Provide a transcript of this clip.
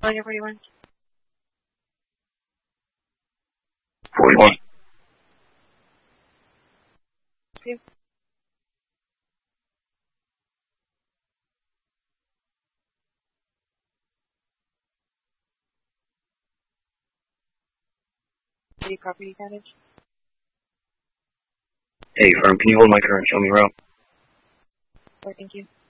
Line 41. 41. Two. City property damage. Hey, firm, can you hold my car and show me around? Thank you.